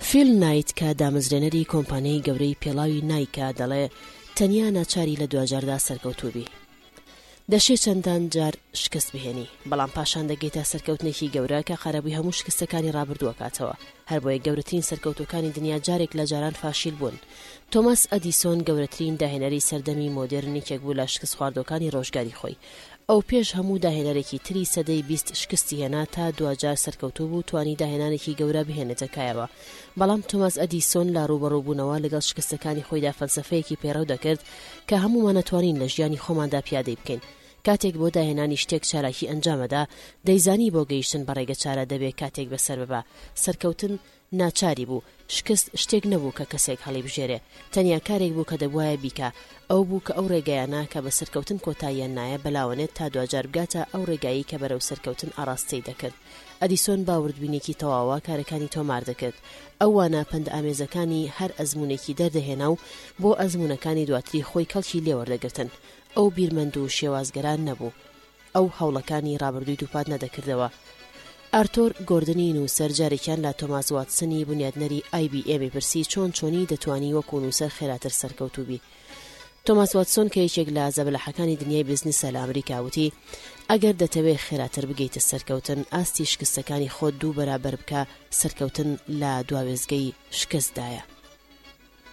فیل نایت کە دامەزرێنەری کۆمپانیای گەورەی پێڵاوی نایکە دەڵێ تەنیا ناچاری لە 2010 سەرکەوتووبی. دەشێت چەندان جار شکست بهێنی، بەڵام پاشان دەگەیتە سەرکەوتنێکی گەورە کە خەرابووی هەموو شکستەکانی ڕابردووە کاتەوە. هەر بۆیە گەورەترین سەرکەوتوەکانی دنیا جارێک لە جاران فاشیل بوون. تۆماس ئەدیسۆن گەورەترین داهێنەری سەردەمی مۆدێرنێکێک بوو لە شکست خواردوەکانی ڕۆژگاری خۆی. ئەو پێش هەموو داهێنەرێکی تری سەدەی 20 شکستی هێنا تا 2000 سەرکەوتوو بوو توانی داهێنانێکی گەورە بهێنێتە کایەوە. بەڵام تۆماس ئەدیسۆن لە ڕوبەڕووبوونەوە لەگەڵ شکستەکانی خۆیدا فەلسەفەیەکی پێڕەو دەکرد کە هەموومان نەتوانین لە ژیانی خۆماندا پیادەی بکەین. کاتێک بۆ داهێنانی شتێک چالاکی ئەنجامەدا دەیزانی بۆ گەیشتن بە ڕێگە چارە دەبێت کاتێک بەسەر ببا. سەرکەوتن ناچاری بوو، شکست شتێک نەبوو کە کەسێک هەڵی بژێرێ، تەنیا کارێک بوو کە دەبوایە بیکە. ئەو بوو کە ئەو ڕێگایانە کە بە سەرکەوتن کۆتاییان نایە بەلاوانێت تا 2000 بگاتە ئەو ڕێگایی کە بەرەو سەرکەوتن ئاڕاستەی دەکرد. ئەدیسۆن باوردبینێکی تەواوە کارەکانی تۆمار دەکرد. ئەو وانە پند ئامێزەکانی هەر ئەزمونێکی دەردەهێنا و بۆ ئەزمونەکانی دواتری خۆی کەڵکی لێوەردەگرتن. ئەو بیرمەند و شێوازگەران نەبوو، ئەو هەوڵەکانی ڕابردووی دووپات نەدەکردەوە. ئارتۆر گۆردنی نووسەر جارێکیان لە تۆماس واتسنی بنیادنەری IBM پرسی چۆنی دەتوانی وەکو نووسەر خێراتر سەرکەوتووبی. تۆماس واتسۆن کە یەکێک لە زەبەلەحەکانی دنیای بزنسە لە ئەمریکا وتی ئەگەر دەتەوێت خێراتر بگەیتە سەرکەوتن ئاستی شکستەکانی خۆت دوو بەرابەر بکە، سەرکەوتن لە دواوێزگەی شکستدایە.